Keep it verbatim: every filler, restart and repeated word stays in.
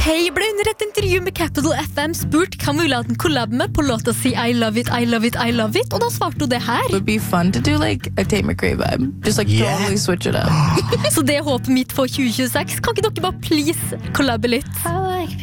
Kay ble under et intervju med Capital F M spurt hva hun ville ha en collab med på låta si I love it, I love it, I love it, og da svarte hun det her. It would be fun to do like a Tate McRae vibe. Just like Yeah. totally switch it up. Så det er håpet mitt for tjue tjueseks. Kan ikke dere bare please collabe litt?